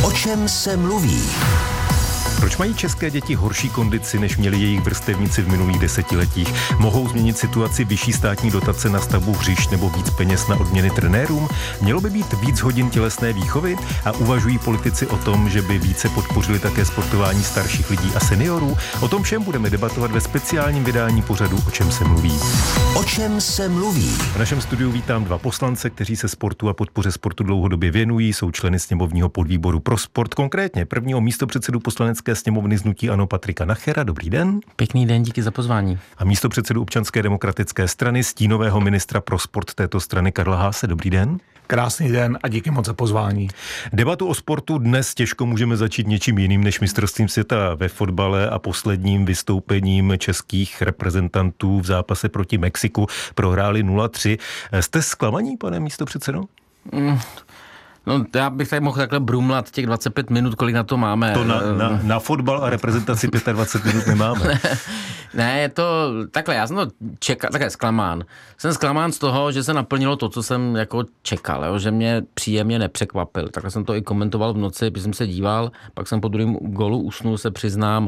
O čem se mluví? Proč mají české děti horší kondici, než měli jejich vrstevníci v minulých desetiletích? Mohou změnit situaci vyšší státní dotace na stavbu hřišť nebo víc peněz na odměny trenérům? Mělo by být víc hodin tělesné výchovy? A uvažují politici o tom, že by více podpořili také sportování starších lidí a seniorů? O tom všem budeme debatovat ve speciálním vydání pořadu O čem se mluví. O čem se mluví? V našem studiu vítám dva poslance, kteří se sportu a podpoře sportu dlouhodobě věnují, jsou členy sněmovního podvýboru pro sport, konkrétně prvního místopředsedu poslanecké sněmovny z hnutí ANO Patrika Nachera. Dobrý den. Pěkný den, díky za pozvání. A místopředsedu Občanské demokratické strany, stínového ministra pro sport této strany Karla Haase. Dobrý den. Krásný den a díky moc za pozvání. Debatu o sportu dnes těžko můžeme začít něčím jiným než mistrovstvím světa ve fotbale a posledním vystoupením českých reprezentantů v zápase proti Mexiku. Prohráli 0-3. Jste zklamaní, pane místopředsedo? No, já bych tady mohl takhle brumlat těch 25 minut, kolik na to máme. To na fotbal a reprezentaci 25 minut nemáme. Ne, je to takhle, já jsem to čekal, takhle zklamán. Jsem zklamán z toho, že se naplnilo to, co jsem jako čekal, jo, že mě příjemně nepřekvapil. Takhle jsem to i komentoval v noci, když jsem se díval, pak jsem po druhém gólu usnul, se přiznám.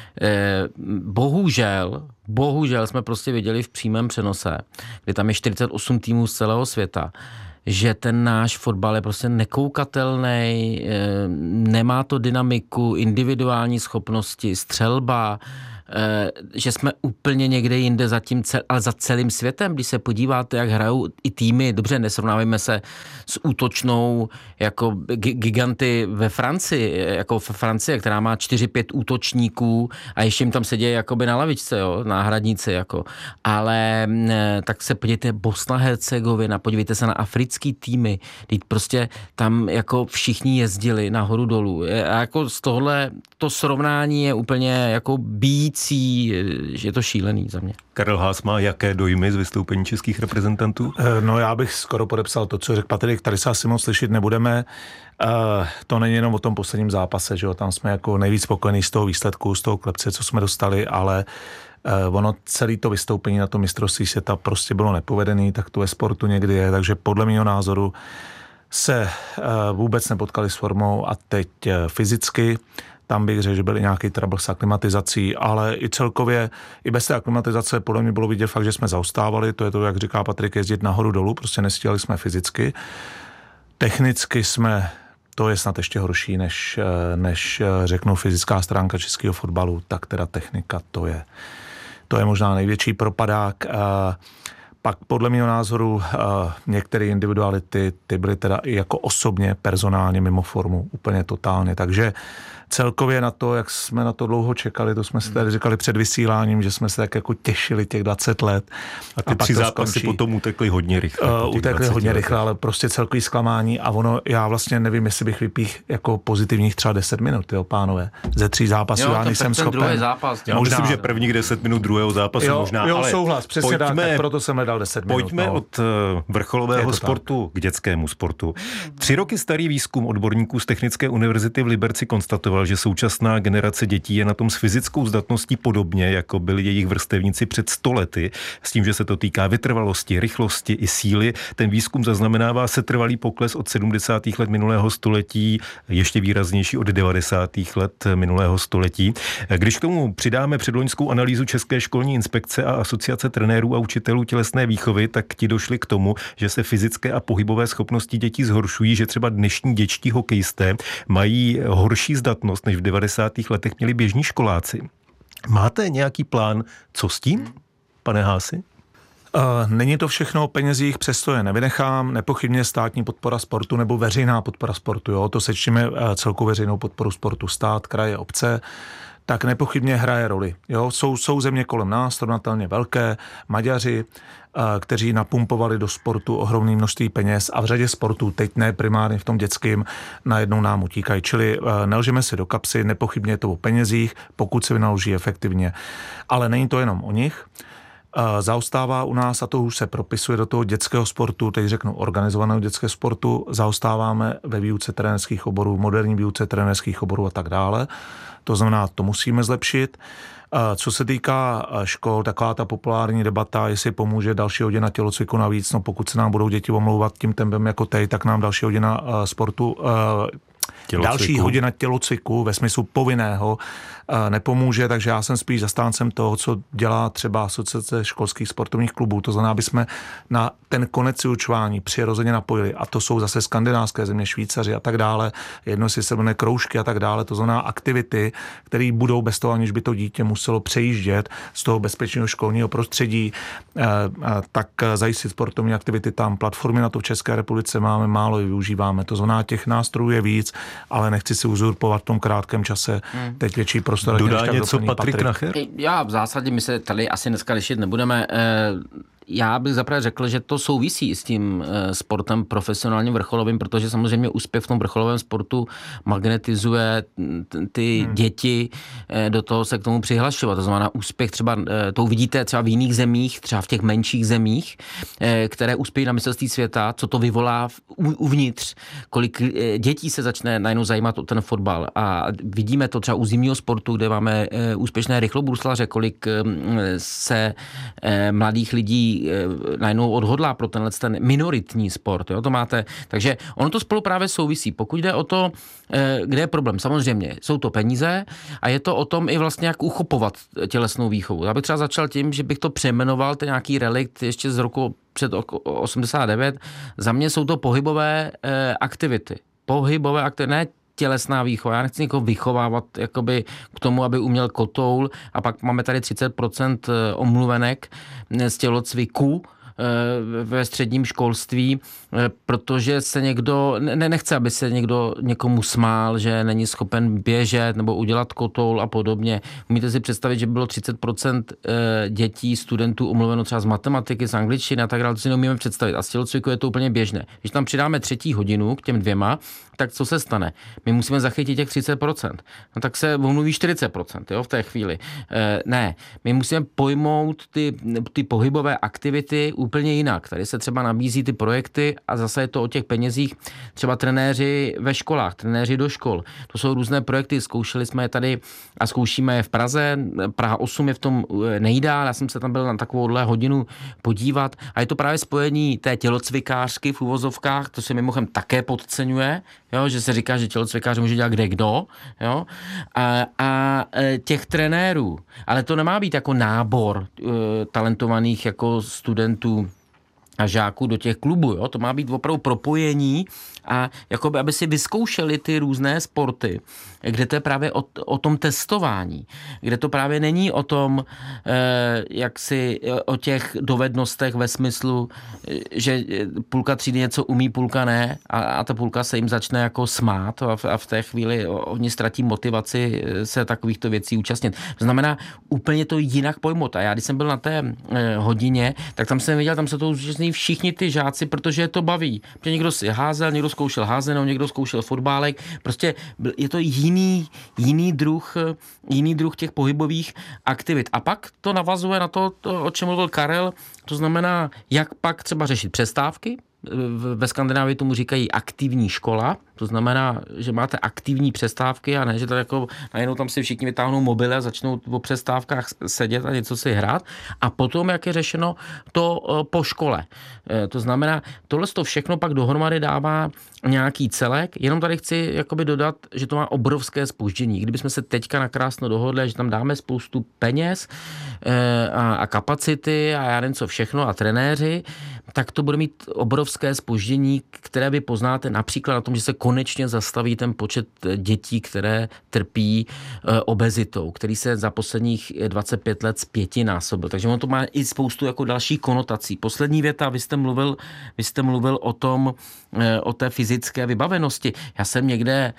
Bohužel jsme prostě viděli v přímém přenose, kdy tam je 48 týmů z celého světa, že ten náš fotbal je prostě nekoukatelný, nemá to dynamiku, individuální schopnosti, střelba, že jsme úplně někde jinde ale za celým světem, když se podíváte, jak hrajou i týmy, dobře, nesrovnávejme se s útočnou jako giganty ve Francii, jako Francie, která má 4-5 útočníků a ještě jim tam sedí jakoby na lavičce, jo, náhradníci, jako. Ale tak se podívejte, Bosna, Hercegovina, podívejte se na africký týmy, teď prostě tam jako všichni jezdili nahoru dolů. A jako z tohle to srovnání je úplně jako že je to šílený za mě. Karel Haas má jaké dojmy z vystoupení českých reprezentantů? No já bych skoro podepsal to, co řekl Patrik, tady se asi moc slyšet nebudeme. To není jenom o tom posledním zápase, že jo, tam jsme jako nejvíc spokojení z toho výsledku, z toho klepce, co jsme dostali, ale ono celé to vystoupení na to mistrovství světa prostě bylo nepovedený, tak to ve sportu někdy je, takže podle mého názoru se vůbec nepotkali s formou a teď fyzicky. Tam bych řekl, že byl i nějaký trouble s aklimatizací, ale i celkově, i bez té aklimatizace podle mě bylo vidět fakt, že jsme zaostávali, to je to, jak říká Patrik, jezdit nahoru dolů, prostě nestíhali jsme fyzicky. Technicky to je snad ještě horší, než řeknu fyzická stránka českého fotbalu, tak teda technika, to je možná největší propadák. Pak podle mého názoru některé individuality, ty byly teda i jako osobně, personálně mimo formu, úplně totálně, takže celkově na to, jak jsme na to dlouho čekali, to jsme si tady říkali před vysíláním, že jsme se tak jako těšili těch 20 let. A ty 3 zápasy potom utekly hodně rychle. Utekly hodně rychle, ale prostě celkový zklamání a ono, já vlastně nevím, jestli bych vypích jako pozitivních třeba 10 minut, jo, pánové. Ze 3 zápasů já nejsem schopen. Já myslím, že prvních 10 minut druhého zápasu možná, ale souhlas, přesně tak proto jsem nedal 10 minut. Pojďme od vrcholového sportu k dětskému sportu. 3 roky starý výzkum odborníků z Technické univerzity v Liberci konstatoval, že současná generace dětí je na tom s fyzickou zdatností podobně, jako byli jejich vrstevníci před 100 lety, s tím, že se to týká vytrvalosti, rychlosti i síly. Ten výzkum zaznamenává setrvalý pokles od 70. let minulého století, ještě výraznější od 90. let minulého století. Když k tomu přidáme předloňskou analýzu České školní inspekce a asociace trenérů a učitelů tělesné výchovy, tak ti došli k tomu, že se fyzické a pohybové schopnosti dětí zhoršují, že třeba dnešní dětští hokejisté mají horší zdatnost, než v 90. letech měli běžní školáci. Máte nějaký plán, co s tím, pane Haasi? Není to všechno o penězích, přesto je nevynechám. Nepochybně státní podpora sportu nebo veřejná podpora sportu, jo? To sečtíme celkou veřejnou podporu sportu, stát, kraje, obce, tak nepochybně hraje roli. Jo? Jsou země kolem nás, srovnatelně velké, Maďaři, kteří napumpovali do sportu ohromné množství peněz a v řadě sportů, teď ne primárně v tom dětském, najednou nám utíkají. Čili nelžeme si do kapsy, nepochybně je to o penězích, pokud se vynaloží efektivně. Ale není to jenom o nich. Zaostává u nás, a to už se propisuje do toho dětského sportu, teď řeknu organizovaného dětského sportu, zaostáváme ve výuce trenérských oborů, moderní výuce trenérských oborů a tak dále. To znamená, to musíme zlepšit. Co se týká škol, taková ta populární debata, jestli pomůže další hodina tělocviku navíc, no pokud se nám budou děti omlouvat tím tempem jako teď, tak nám další hodina sportu další hodina tělocviku ve smyslu povinného nepomůže, takže já jsem spíš zastáncem toho, co dělá třeba Asociace školských sportovních klubů. To znamená, aby jsme na ten konec vyučování přirozeně napojili. A to jsou zase skandinávské země, Švýcaři a tak dále. Jedno si se jmenuje kroužky a tak dále. To znamená aktivity, které budou bez toho, aniž by to dítě muselo přejíždět z toho bezpečného školního prostředí, tak zajistit sportovní aktivity tam. Platformy na to v České republice máme, málo je využíváme. To znamená, těch nástrojů je víc, ale nechci si uzurpovat v tom krátkém čase teď větší prostor. Dodá něco Patrik Nacher? Já v zásadě, my se tady asi dneska lišit nebudeme. Já bych zaprvé řekl, že to souvisí s tím sportem profesionálním vrcholovým, protože samozřejmě úspěch v tom vrcholovém sportu magnetizuje ty děti do toho se k tomu přihlašovat. To znamená úspěch třeba, to uvidíte třeba v jiných zemích, třeba v těch menších zemích, které uspějí na mistrovství světa, co to vyvolá uvnitř, kolik dětí se začne najednou zajímat o ten fotbal. A vidíme to třeba u zimního sportu, kde máme úspěšné rychlobruslaře, kolik se mladých lidí najednou odhodlá pro ten minoritní sport. Jo? To máte. Takže ono to spolu právě souvisí. Pokud jde o to, kde je problém, samozřejmě jsou to peníze a je to o tom i vlastně, jak uchopovat tělesnou výchovu. Já bych třeba začal tím, že bych to přejmenoval, ten nějaký relikt ještě z roku před 89. Za mě jsou to pohybové aktivity. Pohybové aktivity, ne tělesná výchova. Já nechci někoho vychovávat jakoby k tomu, aby uměl kotoul a pak máme tady 30% omluvenek z tělocviku ve středním školství, protože se někdo, nechce, aby se někdo někomu smál, že není schopen běžet nebo udělat kotoul a podobně. Umíte si představit, že bylo 30% dětí, studentů omluveno třeba z matematiky, z angličtiny a tak dále, to si neumíme představit. A z tělocviku je to úplně běžné. Když tam přidáme 3. hodinu k těm 2, tak co se stane? My musíme zachytit těch 30%. No tak se omluví 40%, jo, v té chvíli. Ne, my musíme pojmout ty pohybové aktivity úplně jinak. Tady se třeba nabízí ty projekty a zase je to o těch penězích. Třeba trenéři ve školách, trenéři do škol. To jsou různé projekty, zkoušeli jsme je tady a zkoušíme je v Praze. Praha 8 je v tom nejdál. Já jsem se tam byl na takovouhle hodinu podívat a je to právě spojení té tělocvikářky v uvozovkách, to se mimochodem také podceňuje, jo, že se říká, že tělocvikář může dělat kdo, jo, a těch trenérů. Ale to nemá být jako nábor talentovaných jako studentů a žáků do těch klubů, jo? To má být opravdu propojení a jakoby, aby si vyzkoušeli ty různé sporty, kde to je právě o tom testování, kde to právě není o tom, jak si o těch dovednostech ve smyslu, že půlka třídy něco umí, půlka ne a ta půlka se jim začne jako smát a v té chvíli oni ztratí motivaci se takovýchto věcí účastnit. To znamená úplně to jinak pojmout. A já, když jsem byl na té hodině, tak tam jsem viděl, tam se to účastní všichni ty žáci, protože je to baví. Protože někdo si házel, někdo zkoušel házenou, někdo zkoušel fotbálek. Prostě je to jiný druh těch pohybových aktivit. A pak to navazuje na to, o čem mluvil Karel, to znamená, jak pak třeba řešit přestávky. Ve Skandinávii tomu říkají aktivní škola, to znamená, že máte aktivní přestávky a ne, že to jako najednou tam si všichni vytáhnou mobily a začnou po přestávkách sedět a něco si hrát. A potom, jak je řešeno to po škole. To znamená, tohle to všechno pak dohromady dává nějaký celek. Jenom tady chci jakoby dodat, že to má obrovské zpoždění. Kdybychom se teďka nakrásno dohodli, že tam dáme spoustu peněz a kapacity a já nevím co všechno a trenéři, tak to bude mít obrovské zpoždění, které vy poznáte například na tom, že se konečně zastaví ten počet dětí, které trpí obezitou, který se za posledních 25 let zpětinásobil. Takže ono to má i spoustu jako dalších konotací. Poslední věta, vy jste mluvil o té fyzické vybavenosti. Já jsem někde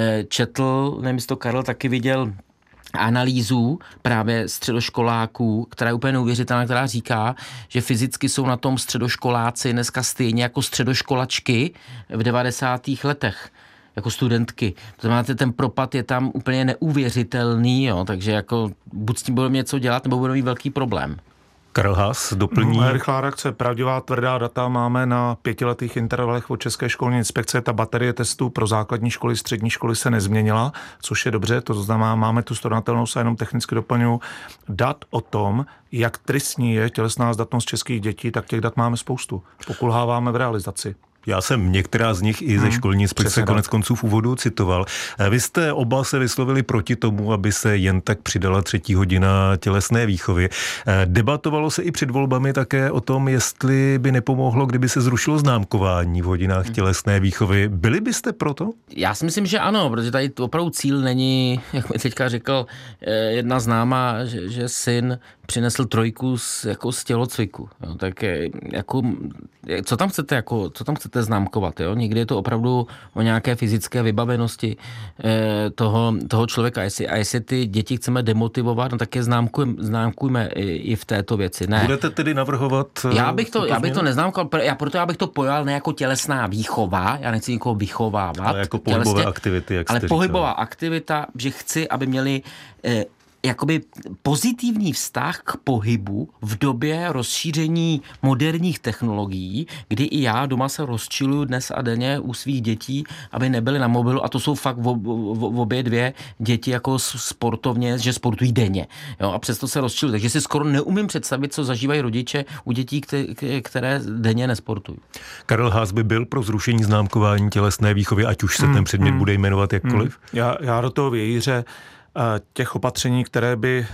četl, nevím, jestli to Karel taky viděl, analýzu právě středoškoláků, která je úplně neuvěřitelná, která říká, že fyzicky jsou na tom středoškoláci dneska stejně jako středoškolačky v 90. letech. Jako studentky. To znamená, ten propad je tam úplně neuvěřitelný, jo? Takže jako buď s tím budeme něco dělat, nebo budeme mít velký problém. Karel Haas doplní. Rychlá reakce, pravdivá tvrdá data máme na 5letých intervalech od České školní inspekce. Ta baterie testů pro základní školy, střední školy se nezměnila, což je dobře, to znamená, máme tu srovnatelnost a jenom technicky doplňuji. Dat o tom, jak tristní je tělesná zdatnost českých dětí, tak těch dat máme spoustu. Pokulháváme v realizaci. Já jsem některá z nich i ze školní inspekce konec konců v úvodu citoval. Vy jste oba se vyslovili proti tomu, aby se jen tak přidala 3. hodina tělesné výchovy. Debatovalo se i před volbami také o tom, jestli by nepomohlo, kdyby se zrušilo známkování v hodinách tělesné výchovy. Byli byste proto? Já si myslím, že ano, protože tady opravdu cíl není, jak mi teďka řekl jedna známá, že syn přinesl 3 z tělocviku. Jo, tak jako, co tam chcete známkovat? Jo? Někdy je to opravdu o nějaké fyzické vybavenosti toho člověka. A jestli ty děti chceme demotivovat, no tak je známkujme i v této věci. Ne. Budete tedy navrhovat? Já bych to neznámkoval, proto já bych to pojal ne jako tělesná výchova, já nechci nikoho vychovávat. Ale jako pohybové aktivity, jak jste říkal. Pohybová aktivita, že chci, aby měli jakoby pozitivní vztah k pohybu v době rozšíření moderních technologií, kdy i já doma se rozčiluju dnes a denně u svých dětí, aby nebyly na mobilu, a to jsou fakt obě 2 děti jako sportovně, že sportují denně. Jo, a přesto se rozčiluju. Takže si skoro neumím představit, co zažívají rodiče u dětí, které denně nesportují. Karel Haas by byl pro zrušení známkování tělesné výchovy, ať už se ten předmět bude jmenovat jakkoliv? Já do toho vějíře těch opatření, která by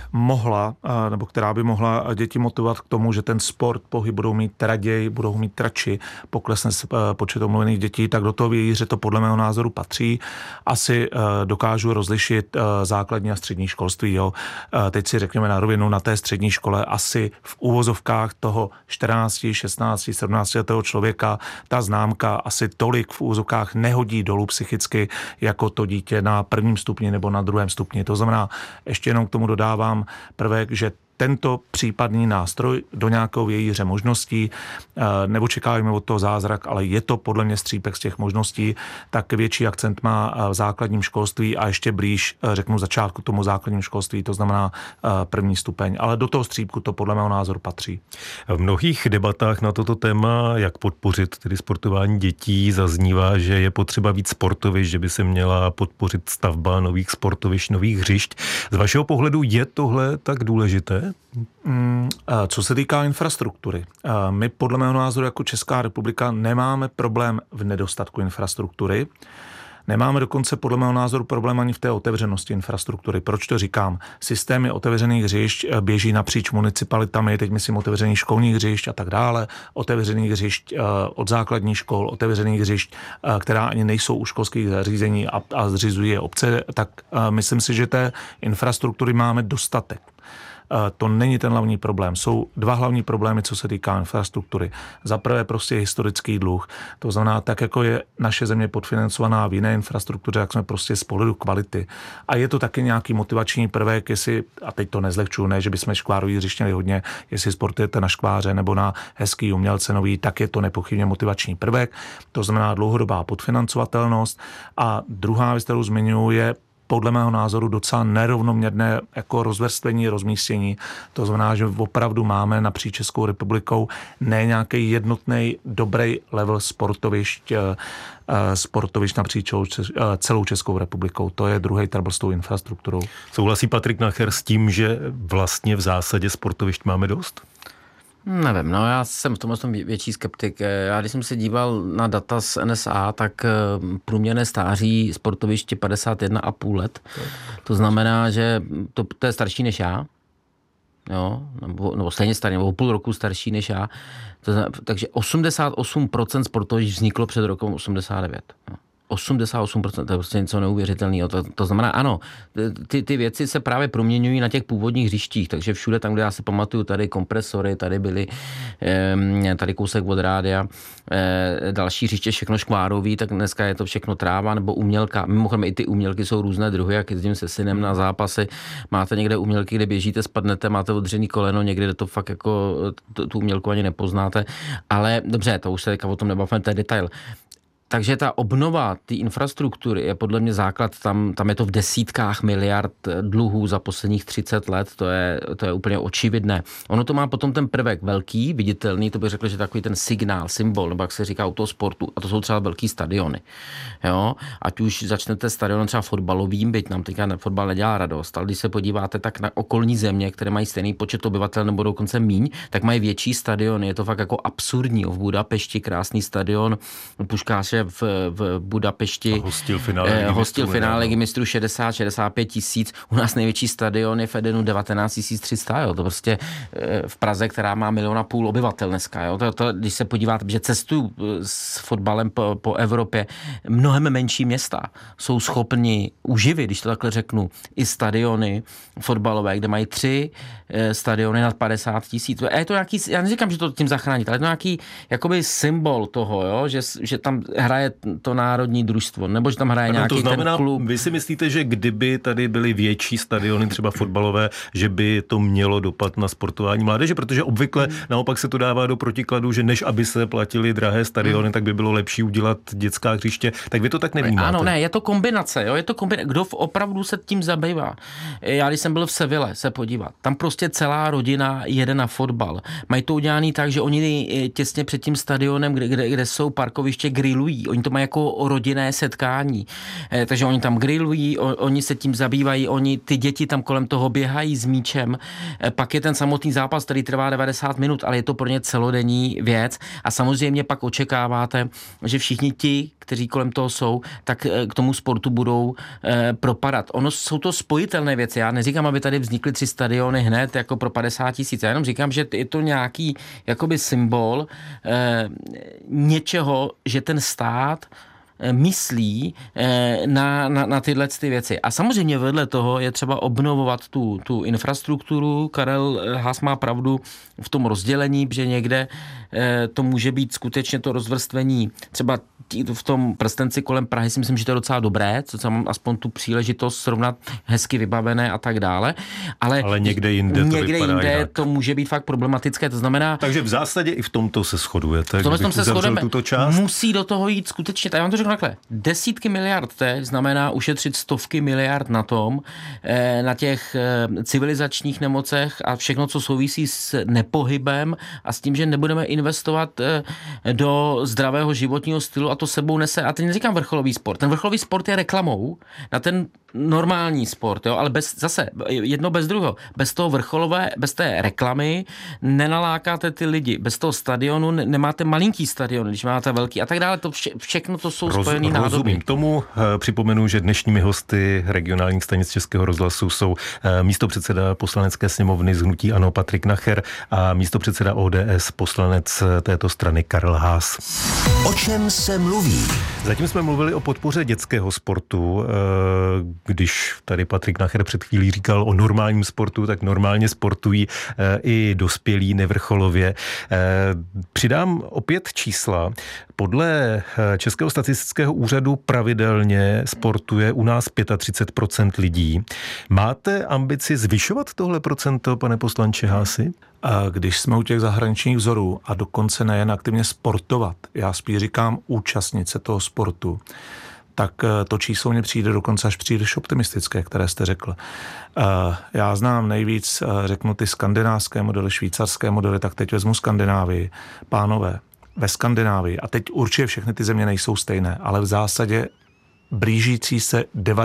mohla děti motivovat k tomu, že ten sport, pohyb budou mít raději, budou mít radši, poklesne počet omluvených dětí, tak do toho vějíře to podle mého názoru patří. Asi dokážu rozlišit základní a střední školství. Jo. Teď si řekněme na rovinu, na té střední škole asi v úvozovkách toho 14, 16, 17 letého člověka ta známka asi tolik v úvozovkách nehodí dolů psychicky, jako to dítě na 1. stupni nebo na 2. stupni. To znamená, ještě jenom k tomu dodávám prvek, že tento případný nástroj do nějakého vějíře možností, neočekáváme od toho zázrak, ale je to podle mě střípek z těch možností, tak větší akcent má v základním školství a ještě blíž, řeknu začátku tomu základním školství, to znamená 1. stupeň. Ale do toho střípku to podle mého názoru patří. V mnohých debatách na toto téma, jak podpořit tedy sportování dětí, zaznívá, že je potřeba víc sportovišť, že by se měla podpořit stavba nových sportovišť, nových hřišť. Z vašeho pohledu je tohle tak důležité? Co se týká infrastruktury, my podle mého názoru jako Česká republika nemáme problém v nedostatku infrastruktury. Nemáme dokonce podle mého názoru problém ani v té otevřenosti infrastruktury. Proč to říkám? Systémy otevřených hřišť běží napříč municipalitami, teď myslím otevřených školních hřišť a tak dále, otevřených hřišť od základních škol, otevřených hřišť, která ani nejsou u školských zařízení a zřizují je obce, tak myslím si, že té infrastruktury máme dostatek. To není ten hlavní problém. Jsou 2 hlavní problémy, co se týká infrastruktury. Za prvé prostě historický dluh. To znamená, tak jako je naše země podfinancovaná v jiné infrastruktuře, jak jsme prostě z pohledu kvality. A je to taky nějaký motivační prvek, jestli, a teď to nezlehčuju, ne, že bychom škvárový hřiště měli hodně, jestli sportujete na škváře nebo na hezký umělce nový, tak je to nepochybně motivační prvek. To znamená dlouhodobá podfinancovatelnost. A druhá věc, kterou zmiňuji, je podle mého názoru docela nerovnoměrné jako rozvrstvení, rozmístění. To znamená, že opravdu máme napříč Českou republikou ne nějaký jednotný, dobrý level sportovišť napříč celou Českou republikou. To je druhý trouble s tou infrastrukturou. Souhlasí Patrik Nacher s tím, že vlastně v zásadě sportovišť máme dost? Nevím, no já jsem v tomhle větší skeptik. Já když jsem se díval na data z NSA, tak průměrné stáří sportoviště 51,5 let. To znamená, že to je starší než já. Jo, nebo stejně starý, nebo o půl roku starší než já. Takže 88% sportovišť vzniklo před rokem 89. Jo. 88%, to je prostě něco neuvěřitelného. To znamená, ano, ty věci se právě proměňují na těch původních hřištích, takže všude tam, kde já si pamatuju, tady kompresory, tady byly, tady kousek od rádia, další hřiště, všechno škvárový, tak dneska je to všechno tráva nebo umělka. Mimochodem i ty umělky jsou různé druhy, jak jezdím se synem na zápasy, máte někde umělky, kde běžíte, spadnete, máte odřený koleno, někde to fakt jako tu umělku ani nepoznáte, ale dobře, to už se o tom nebavíme, to je detail. Takže ta obnova té infrastruktury je podle mě základ, tam je to v desítkách miliard dluhů za posledních 30 let, to je úplně očividné. Ono to má potom ten prvek velký, viditelný, to bych řekl, že takový ten signál, symbol, nebo jak se říká u toho sportu, a to jsou třeba velký stadiony. Jo? Ať už začnete stadionem třeba fotbalovým, byť nám teďka fotbal nedělá radost, ale když se podíváte tak na okolní země, které mají stejný počet obyvatel nebo dokonce míň, tak mají větší stadiony. Je to fakt jako absurdní. V Budapešti krásný stadion, Puškáše v Budapešti hostil finále Ligy mistrů 60-65 tisíc. U nás největší stadion je v Edenu 19 300. Jo. To prostě v Praze, která má 1,5 milionu obyvatel dneska. Jo. To, když se podíváte, že cestuju s fotbalem po Evropě, mnohem menší města jsou schopni uživit, když to takhle řeknu, i stadiony fotbalové, kde mají 3 stadiony nad 50 tisíc. Je to nějaký, já neříkám, že to tím zachránit, ale je to nějaký jakoby symbol toho, jo? Že tam hraje to národní družstvo, nebo že tam hraje nějaký to znamená, ten klub. Vy si myslíte, že kdyby tady byly větší stadiony, třeba fotbalové, že by to mělo dopad na sportování mládeže, protože obvykle naopak se to dává do protikladu, že než aby se platily drahé stadiony, tak by bylo lepší udělat dětská hřiště. Tak vy to tak nevnímáte? Ano, ne, je to kombinace, jo? Kdo opravdu se tím zabývá. Já když jsem byl v Seville se podívat, tam prostě celá rodina jede na fotbal. Mají to udělané tak, že oni těsně před tím stadionem, kde jsou parkoviště, grillují. Oni to mají jako rodinné setkání. Takže oni tam grillují, oni se tím zabývají, ty děti tam kolem toho běhají s míčem. Pak je ten samotný zápas, který trvá 90 minut, ale je to pro ně celodenní věc. A samozřejmě pak očekáváte, že všichni ti, kteří kolem toho jsou, tak k tomu sportu budou propadat. Jsou to spojitelné věci. Já neříkám, aby tady vznikly 3 stadiony hned jako pro 50 tisíc. Já jenom říkám, že je to nějaký jakoby symbol něčeho, že ten stát myslí na tyhle ty věci. A samozřejmě vedle toho je třeba obnovovat tu infrastrukturu. Karel Haas má pravdu v tom rozdělení, že někde to může být skutečně to rozvrstvení třeba v tom prstenci kolem Prahy si myslím, že to je docela dobré, co mám aspoň tu příležitost srovnat hezky vybavené a tak dále. Ale někde jinde to může být fakt problematické, to znamená... Takže v zásadě i v tomto se shodujete. V tomto se shodujeme. Část? Musí do toho jít skutečně, já vám to řeknu takhle, desítky miliard teď znamená ušetřit stovky miliard na tom, na těch civilizačních nemocech a všechno, co souvisí s nepohybem a s tím, že nebudeme investovat do zdravého životního stylu a to sebou nese, a teď neříkám vrcholový sport. Ten vrcholový sport je reklamou na ten normální sport, jo, ale zase jedno bez druhého. Bez toho bez té reklamy nenalákáte ty lidi. Bez toho stadionu nemáte malinký stadion, když máte velký a tak dále. To všechno to jsou spojený nádoby. Rozumím tomu. Připomenu, že dnešními hosty regionálních stanic Českého rozhlasu jsou místopředseda Poslanecké sněmovny z hnutí ANO Patrik Nacher a místopředseda ODS poslanec této strany Karel Haas. O čem se mluví? Zatím jsme mluvili o podpoře dětského sportu. Když tady Patrik Nacher před chvílí říkal o normálním sportu, tak normálně sportují i dospělí nevrcholově. Přidám opět čísla. Podle Českého statistického úřadu pravidelně sportuje u nás 35% lidí. Máte ambici zvyšovat tohle procento, pane poslanče Haasi? Když jsme u těch zahraničních vzorů a dokonce nejen aktivně sportovat, já spíš říkám účastnit se toho sportu, tak to číslo mně přijde dokonce až příliš optimistické, které jste řekl. Já znám nejvíc, řeknu ty skandinávské modely, švýcarské modely, tak teď vezmu Skandinávii. Pánové, ve Skandinávii, a teď určitě všechny ty země nejsou stejné, ale v zásadě blížící se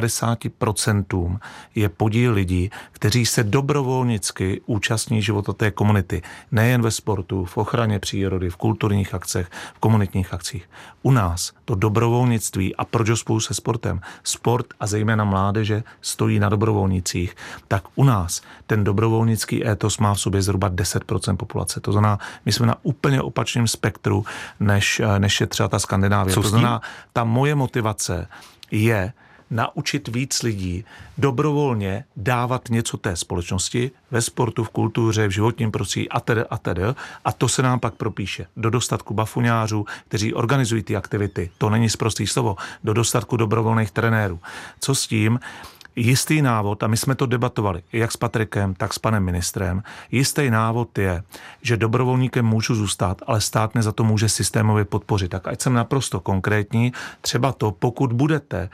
90% je podíl lidí, kteří se dobrovolnicky účastní života té komunity. Nejen ve sportu, v ochraně přírody, v kulturních akcích, v komunitních akcích. U nás to dobrovolnictví, a proč spolu se sportem, sport a zejména mládeže stojí na dobrovolnicích, tak u nás ten dobrovolnický étos má v sobě zhruba 10% populace. To znamená, my jsme na úplně opačném spektru, než je třeba ta Skandinávie. To znamená, ta moje motivace je naučit víc lidí dobrovolně dávat něco té společnosti ve sportu, v kultuře, v životním prostředí a to se nám pak propíše do dostatku bafuňářů, kteří organizují ty aktivity. To není sprostý slovo. Do dostatku dobrovolných trenérů. Co s tím? Jistý návod, a my jsme to debatovali jak s Patrikem, tak s panem ministrem, jistý návod je, že dobrovolníkem můžu zůstat, ale stát mě za to může systémově podpořit. Tak ať jsem naprosto konkrétní, třeba to, pokud budete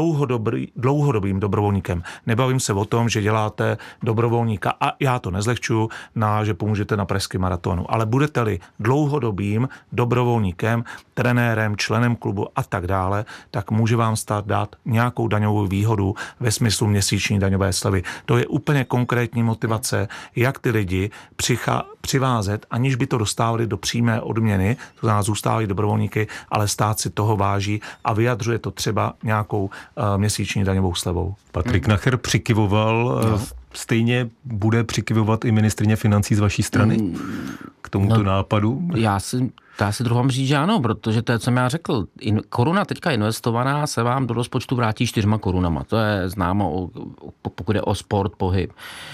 dlouhodobým dobrovolníkem, nebavím se o tom, že děláte dobrovolníka, a já to nezlehčuju, že pomůžete na pražském maratonu, ale budete-li dlouhodobým dobrovolníkem, trenérem, členem klubu a tak dále, tak může vám stát dát nějakou daňovou výhodu ve smyslu měsíční daňové slevy. To je úplně konkrétní motivace, jak ty lidi přivázet, aniž by to dostávali do přímé odměny, to znamená zůstávají dobrovolníky, ale stát si toho váží a vyjadřuje to třeba nějakou měsíční daňovou slevou. Patrik Nacher přikyvoval, stejně bude přikyvovat i ministryně financí z vaší strany k tomuto nápadu? Já si troufám říct, že ano, protože to je, co jsem já řekl. Koruna teďka investovaná se vám do rozpočtu vrátí 4 korunama. To je známo, pokud je o sport, pohyb.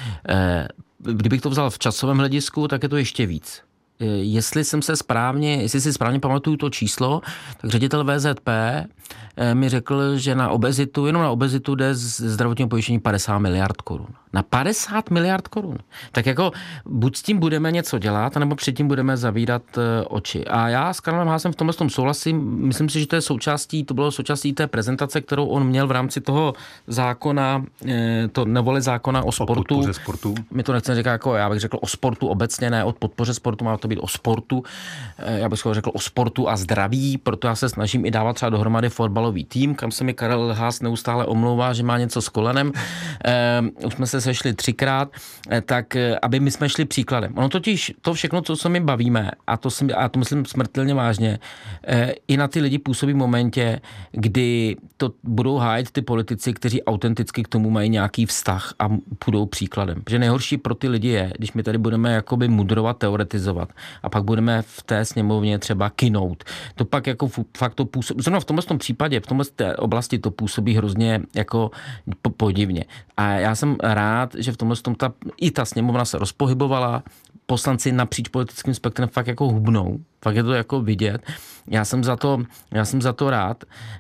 Kdybych to vzal v časovém hledisku, tak je to ještě víc. Jestli si správně pamatuju to číslo, tak ředitel VZP mi řekl, že jenom na obezitu jde z zdravotního pojištění 50 miliard korun. Na 50 miliard korun. Tak jako buď s tím budeme něco dělat, nebo předtím budeme zavírat oči. A já s Karlem Haasem v tomhle souhlasím. Myslím si, že to bylo součástí té prezentace, kterou on měl v rámci toho zákona, novely zákona o sportu. O podpoře sportu. My to nechceme říkat jako, já bych řekl o sportu obecně, ne o podpoře sportu, má to být o sportu. Já bych řekl o sportu a zdraví, proto já se snažím i dávat třeba dohromady fotbalový tým, kam se mi Karel Haas neustále omlouvá, že má něco s kolenem. Už jsme se sešli 3krát, tak aby my jsme šli příkladem. Ono totiž to všechno, co my bavíme, a to myslím smrtelně vážně, i na ty lidi působí v momentě, kdy to budou hájit ty politici, kteří autenticky k tomu mají nějaký vztah a půjdou příkladem. Protože nejhorší pro ty lidi je, když my tady budeme jakoby mudrovat, teoretizovat a pak budeme v té sněmovně třeba kinout. To pak jako fakt to působí, zrovna v tomhle případě, v tomhle oblasti to působí hrozně jako podivně. A já jsem rád, že v tomhle i ta sněmovna se rozpohybovala, poslanci napříč politickým spektrem fakt jako hubnou, fakt je to jako vidět. Já jsem za to rád.